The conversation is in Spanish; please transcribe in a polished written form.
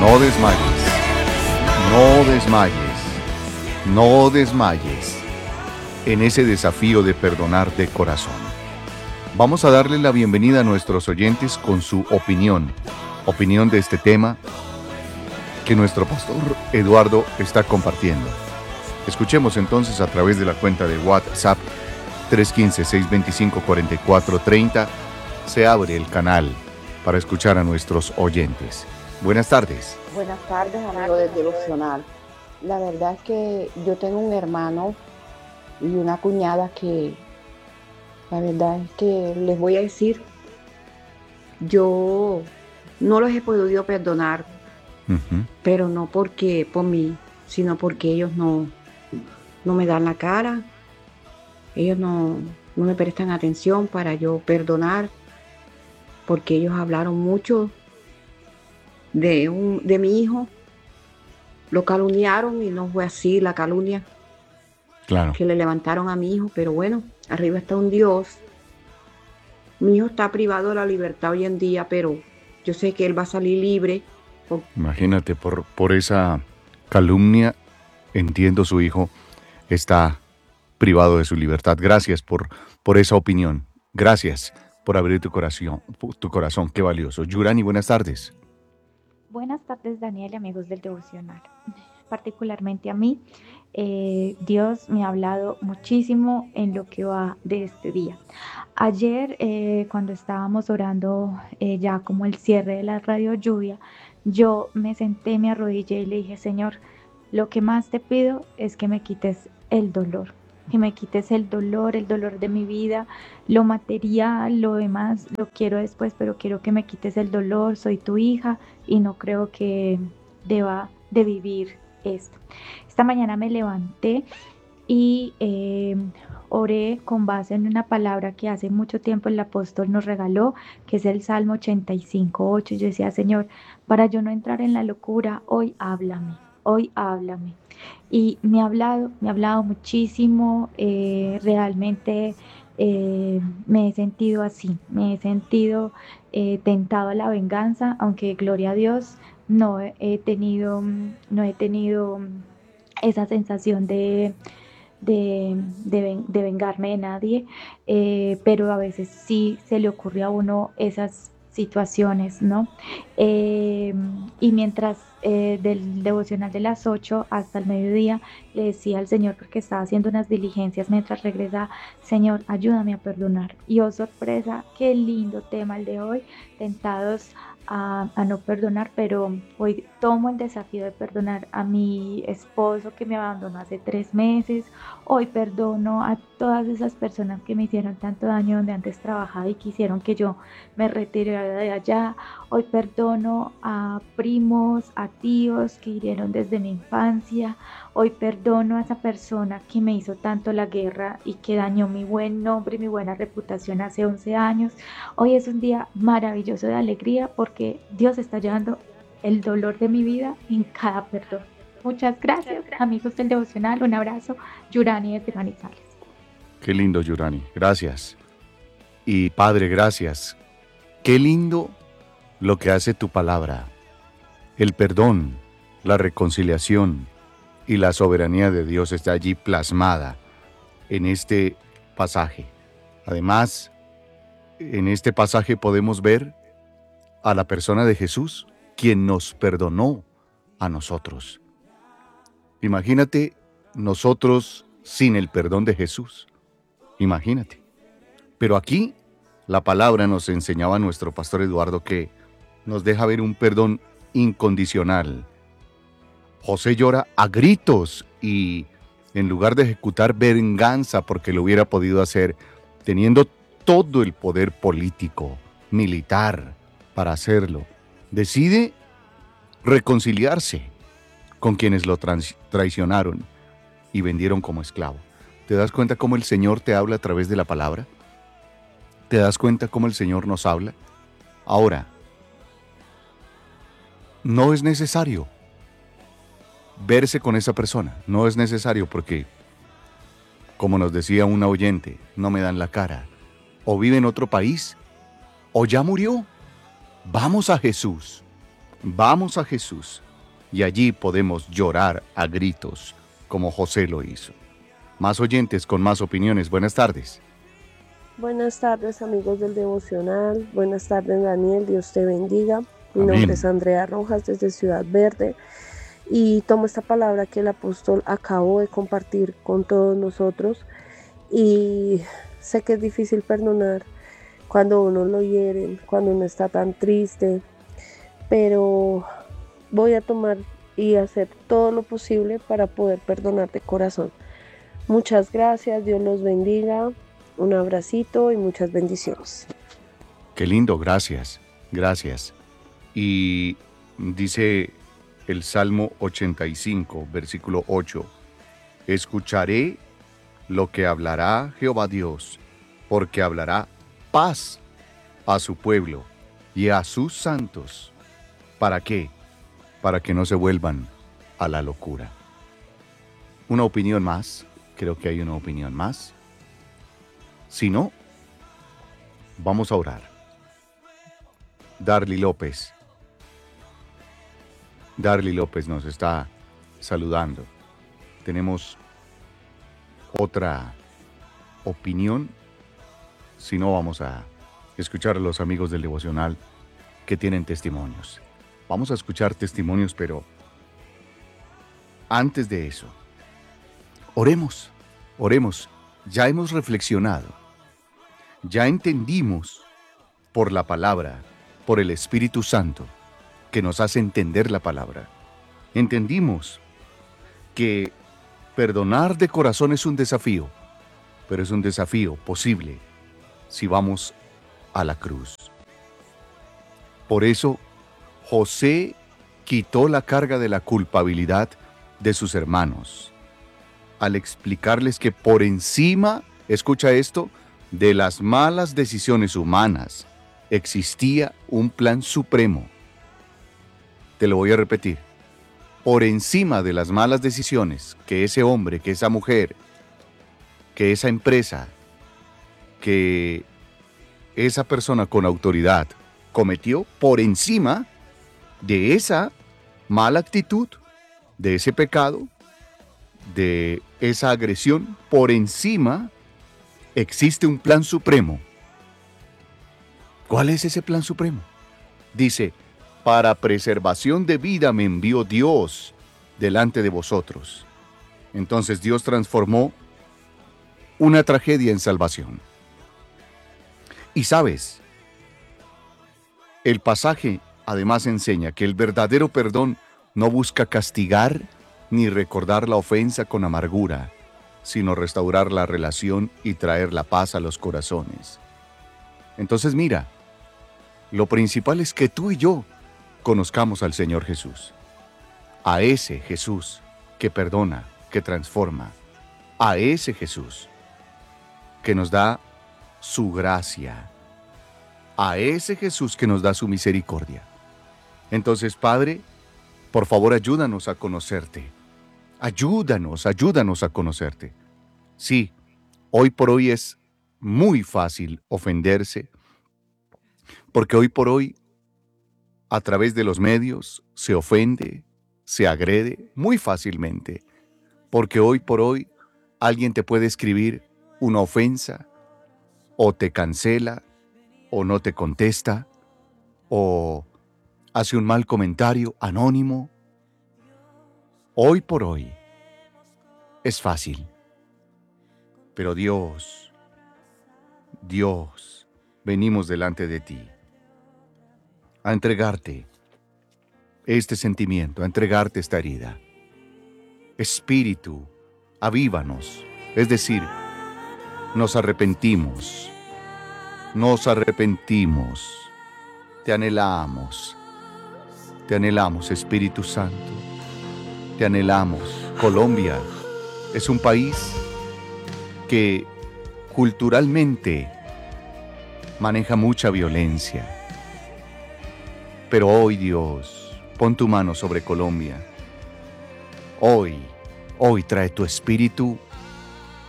No desmayes, no desmayes, no desmayes en ese desafío de perdonar de corazón. Vamos a darle la bienvenida a nuestros oyentes con su opinión de este tema que nuestro pastor Eduardo está compartiendo. Escuchemos entonces a través de la cuenta de WhatsApp 315-625-4430. Se abre el canal para escuchar a nuestros oyentes. Buenas tardes. Buenas tardes, amigo del devocional. La verdad es que yo tengo un hermano y una cuñada que, la verdad es que les voy a decir, yo no los he podido perdonar, pero no porque por mí, sino porque ellos no me dan la cara, ellos no me prestan atención para yo perdonar, porque ellos hablaron mucho de mi hijo, lo calumniaron y no fue así la calumnia Claro. que le levantaron a mi hijo, pero bueno, arriba está un Dios. Mi hijo está privado de la libertad hoy en día, pero yo sé que él va a salir libre. Imagínate, por esa calumnia, entiendo, su hijo está privado de su libertad. Gracias por esa opinión. Gracias por abrir tu corazón, qué valioso. Yurani, buenas tardes. Buenas tardes, Daniel y amigos del devocional. Particularmente a mí, Dios me ha hablado muchísimo en lo que va de este día. Ayer, cuando estábamos orando ya como el cierre de la radio lluvia, yo me senté, me arrodillé y le dije: Señor, lo que más te pido es que me quites el dolor. Que me quites el dolor de mi vida, lo material, lo demás lo quiero después, pero quiero que me quites el dolor. Soy tu hija y no creo que deba de vivir esto. Esta mañana me levanté y oré con base en una palabra que hace mucho tiempo el apóstol nos regaló, que es el Salmo 85:8. Yo decía: Señor, para yo no entrar en la locura, hoy háblame. Y me ha hablado muchísimo. Realmente me he sentido así, me he sentido tentado a la venganza, aunque gloria a Dios no he tenido esa sensación de vengarme de nadie, pero a veces sí se le ocurre a uno esas situaciones, ¿no? Y mientras del devocional de las 8 hasta el mediodía le decía al Señor, porque estaba haciendo unas diligencias mientras regresaba: Señor, ayúdame a perdonar. Y oh sorpresa, qué lindo tema el de hoy, tentados a no perdonar, pero hoy tomo el desafío de perdonar a mi esposo que me abandonó hace 3 meses. Hoy perdono a todas esas personas que me hicieron tanto daño donde antes trabajaba y quisieron que yo me retirara de allá. Hoy perdono a primos, a tíos que hirieron desde mi infancia. Hoy perdono a esa persona que me hizo tanto la guerra y que dañó mi buen nombre y mi buena reputación hace 11 años. Hoy es un día maravilloso de alegría porque Dios está llevando el dolor de mi vida en cada perdón. Muchas gracias, amigos del devocional. Un abrazo, Yurani desde Manizales. Qué lindo, Yurani. Gracias. Y Padre, gracias. Qué lindo lo que hace tu palabra. El perdón, la reconciliación y la soberanía de Dios está allí plasmada en este pasaje. Además, en este pasaje podemos ver a la persona de Jesús, quien nos perdonó a nosotros. Imagínate nosotros sin el perdón de Jesús. Imagínate. Pero aquí la palabra nos enseñaba a nuestro pastor Eduardo que nos deja ver un perdón incondicional. José llora a gritos y en lugar de ejecutar venganza porque lo hubiera podido hacer, teniendo todo el poder político, militar para hacerlo, decide reconciliarse con quienes lo traicionaron y vendieron como esclavo. ¿Te das cuenta cómo el Señor te habla a través de la palabra? ¿Te das cuenta cómo el Señor nos habla? Ahora, no es necesario verse con esa persona, no es necesario porque, como nos decía una oyente, no me dan la cara, o vive en otro país, o ya murió. Vamos a Jesús, Vamos a Jesús y allí podemos llorar a gritos, como José lo hizo. Más oyentes con más opiniones. Buenas tardes. Buenas tardes, amigos del devocional. Buenas tardes, Daniel. Dios te bendiga. Mi Amén. nombre es Andrea Rojas desde Ciudad Verde y tomo esta palabra que el apóstol acabó de compartir con todos nosotros, y sé que es difícil perdonar cuando uno lo hieren, cuando uno está tan triste, pero voy a tomar y hacer todo lo posible para poder perdonar de corazón. Muchas gracias, Dios los bendiga, un abracito y muchas bendiciones. Qué lindo, gracias, gracias. Y dice el Salmo 85, versículo 8, escucharé lo que hablará Jehová Dios, porque hablará paz a su pueblo y a sus santos. ¿Para qué? Para que no se vuelvan a la locura. Una opinión más, creo que hay una opinión más. Si no, vamos a orar. Darly López nos está saludando. Tenemos otra opinión. Si no, vamos a escuchar a los amigos del devocional que tienen testimonios. Vamos a escuchar testimonios, pero antes de eso, oremos. Ya hemos reflexionado, ya entendimos por la palabra, por el Espíritu Santo, que nos hace entender la palabra. Entendimos que perdonar de corazón es un desafío, pero es un desafío posible si vamos a la cruz. Por eso, José quitó la carga de la culpabilidad de sus hermanos, al explicarles que por encima, escucha esto, de las malas decisiones humanas, existía un plan supremo. Te lo voy a repetir. Por encima de las malas decisiones que ese hombre, que esa mujer, que esa empresa, que esa persona con autoridad cometió, por encima de esa mala actitud, de ese pecado, de esa agresión, por encima existe un plan supremo. ¿Cuál es ese plan supremo? Dice, para preservación de vida me envió Dios delante de vosotros. Entonces Dios transformó una tragedia en salvación. Y sabes, el pasaje además enseña que el verdadero perdón no busca castigar ni recordar la ofensa con amargura, sino restaurar la relación y traer la paz a los corazones. Entonces mira, lo principal es que tú y yo conozcamos al Señor Jesús, a ese Jesús que perdona, que transforma, a ese Jesús que nos da su gracia, a ese Jesús que nos da su misericordia. Entonces, Padre, por favor, ayúdanos a conocerte. Ayúdanos a conocerte. Sí, hoy por hoy es muy fácil ofenderse, porque hoy por hoy, a través de los medios, se ofende, se agrede muy fácilmente, porque hoy por hoy alguien te puede escribir una ofensa, o te cancela, o no te contesta, o hace un mal comentario anónimo. Hoy por hoy es fácil, pero Dios, venimos delante de ti a entregarte este sentimiento, a entregarte esta herida. Espíritu, avívanos, es decir, nos arrepentimos, te anhelamos, Espíritu Santo. Te anhelamos. Colombia es un país que culturalmente maneja mucha violencia. Pero hoy, Dios, pon tu mano sobre Colombia. Hoy trae tu espíritu